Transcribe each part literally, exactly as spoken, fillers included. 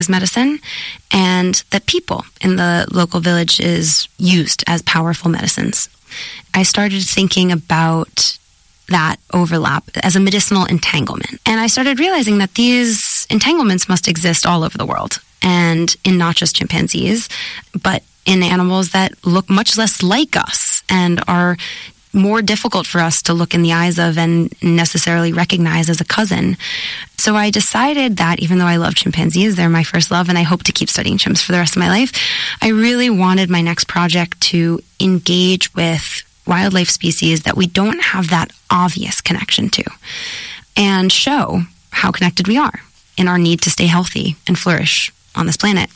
pigs medicine, and that people in the local village is used as powerful medicines. I started thinking about that overlap as a medicinal entanglement. And I started realizing that these entanglements must exist all over the world, and in not just chimpanzees, but in animals that look much less like us and are more difficult for us to look in the eyes of and necessarily recognize as a cousin. So I decided that even though I love chimpanzees, they're my first love, and I hope to keep studying chimps for the rest of my life, I really wanted my next project to engage with wildlife species that we don't have that obvious connection to, and show how connected we are in our need to stay healthy and flourish on this planet.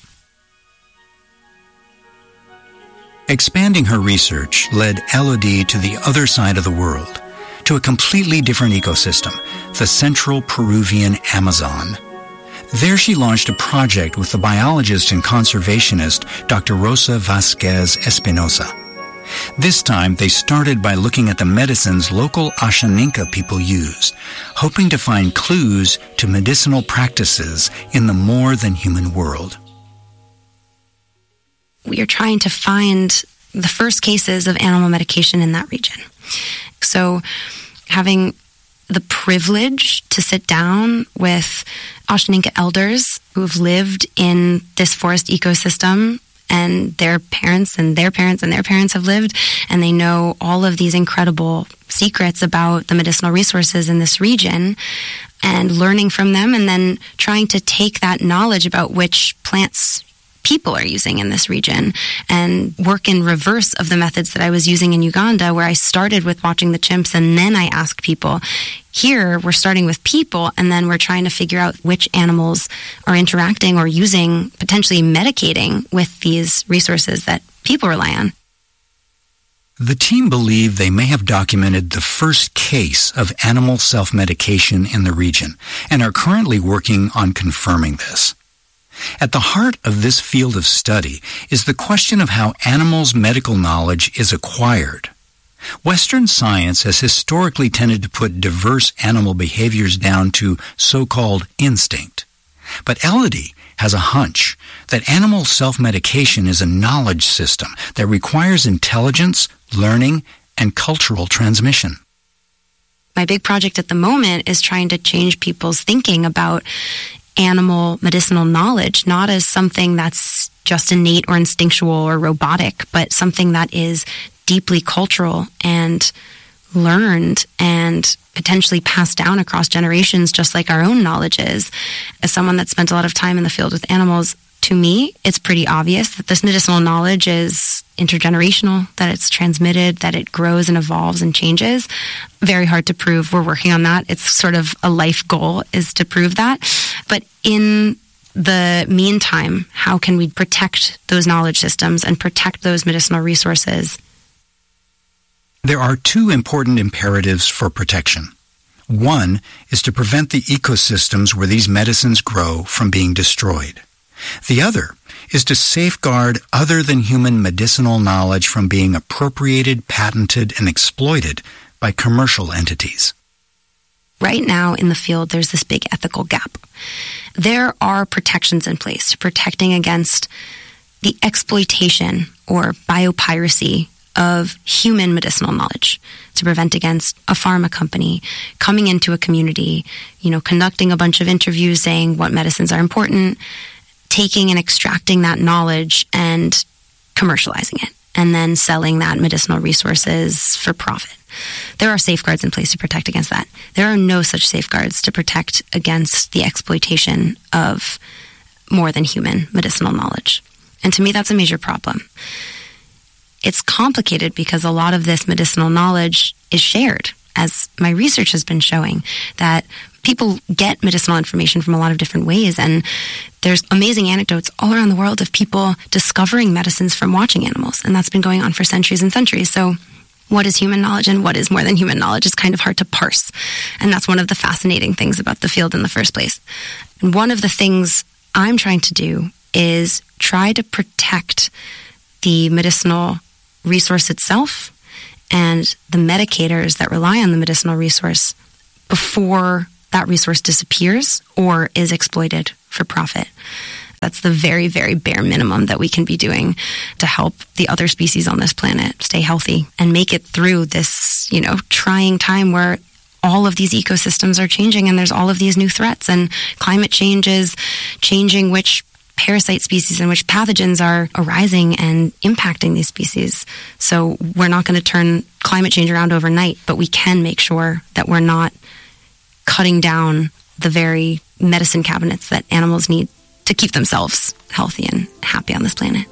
Expanding her research led Elodie to the other side of the world, to a completely different ecosystem, the central Peruvian Amazon. There she launched a project with the biologist and conservationist Doctor Rosa Vasquez Espinosa. This time, they started by looking at the medicines local Ashaninka people use, hoping to find clues to medicinal practices in the more-than-human world. We are trying to find the first cases of animal medication in that region. So having the privilege to sit down with Ashaninka elders who have lived in this forest ecosystem, and their parents and their parents and their parents have lived, and they know all of these incredible secrets about the medicinal resources in this region, and learning from them, and then trying to take that knowledge about which plants people are using in this region and work in reverse of the methods that I was using in Uganda, where I started with watching the chimps and then I asked people. Here, we're starting with people, and then we're trying to figure out which animals are interacting or using, potentially medicating with these resources that people rely on. The team believe they may have documented the first case of animal self-medication in the region and are currently working on confirming this. At the heart of this field of study is the question of how animals' medical knowledge is acquired. Western science has historically tended to put diverse animal behaviors down to so-called instinct. But Elodie has a hunch that animal self-medication is a knowledge system that requires intelligence, learning, and cultural transmission. My big project at the moment is trying to change people's thinking about animal medicinal knowledge, not as something that's just innate or instinctual or robotic, but something that is deeply cultural and learned and potentially passed down across generations, just like our own knowledge is. As someone that spent a lot of time in the field with animals, to me, it's pretty obvious that this medicinal knowledge is intergenerational, that it's transmitted, that it grows and evolves and changes. Very hard to prove. We're working on that. It's sort of a life goal is to prove that. But in the meantime, how can we protect those knowledge systems and protect those medicinal resources? There are two important imperatives for protection. One is to prevent the ecosystems where these medicines grow from being destroyed. The other is to safeguard other than human medicinal knowledge from being appropriated, patented, and exploited by commercial entities. Right now in the field, there's this big ethical gap. There are protections in place to protecting against the exploitation or biopiracy of human medicinal knowledge, to prevent against a pharma company coming into a community, you know, conducting a bunch of interviews saying what medicines are important, taking and extracting that knowledge and commercializing it, and then selling that medicinal resources for profit. There are safeguards in place to protect against that. There are no such safeguards to protect against the exploitation of more than human medicinal knowledge. And to me, that's a major problem. It's complicated because a lot of this medicinal knowledge is shared, as my research has been showing, that people get medicinal information from a lot of different ways, and there's amazing anecdotes all around the world of people discovering medicines from watching animals, and that's been going on for centuries and centuries. So what is human knowledge and what is more than human knowledge is kind of hard to parse, and that's one of the fascinating things about the field in the first place. And one of the things I'm trying to do is try to protect the medicinal resource itself and the medicators that rely on the medicinal resource before that resource disappears or is exploited for profit. That's the very, very bare minimum that we can be doing to help the other species on this planet stay healthy and make it through this, you know, trying time where all of these ecosystems are changing and there's all of these new threats, and climate change is changing which parasite species and which pathogens are arising and impacting these species. So we're not going to turn climate change around overnight, but we can make sure that we're not cutting down the very medicine cabinets that animals need to keep themselves healthy and happy on this planet.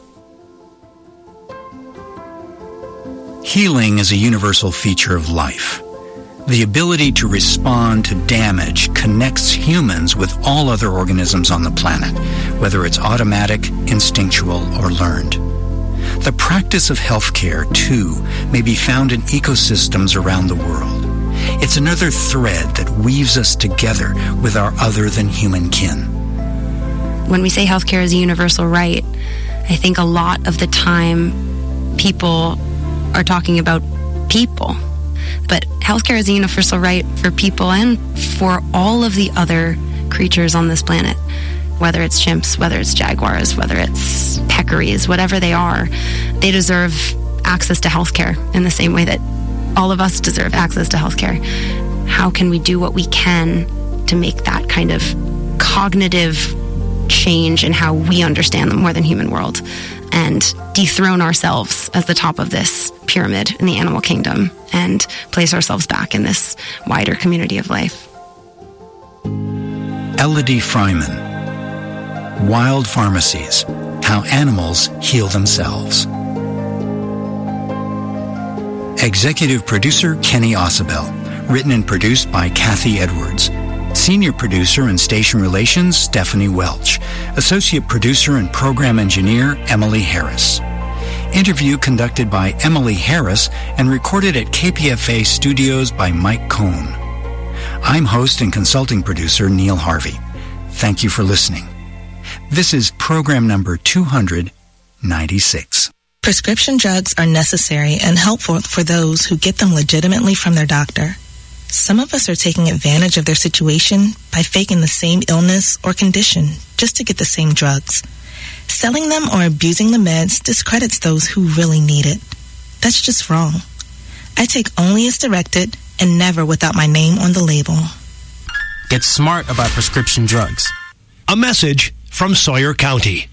Healing is a universal feature of life. The ability to respond to damage connects humans with all other organisms on the planet, whether it's automatic, instinctual, or learned. The practice of healthcare, too, may be found in ecosystems around the world. It's another thread that weaves us together with our other-than-human kin. When we say healthcare is a universal right, I think a lot of the time people are talking about people. But healthcare is a universal right for people and for all of the other creatures on this planet, whether it's chimps, whether it's jaguars, whether it's peccaries, whatever they are. They deserve access to healthcare in the same way that all of us deserve access to healthcare. How can we do what we can to make that kind of cognitive change in how we understand the more than human world and dethrone ourselves as the top of this pyramid in the animal kingdom and place ourselves back in this wider community of life? Elodie Fryman, Wild Pharmacies, How Animals Heal Themselves. Executive Producer Kenny Ausubel. Written and produced by Kathy Edwards. Senior Producer and Station Relations, Stephanie Welch. Associate Producer and Program Engineer, Emily Harris. Interview conducted by Emily Harris and recorded at K P F A Studios by Mike Cohn. I'm host and consulting producer Neil Harvey. Thank you for listening. This is program number two hundred ninety-six. Prescription drugs are necessary and helpful for those who get them legitimately from their doctor. Some of us are taking advantage of their situation by faking the same illness or condition just to get the same drugs. Selling them or abusing the meds discredits those who really need it. That's just wrong. I take only as directed and never without my name on the label. Get smart about prescription drugs. A message from Sawyer County.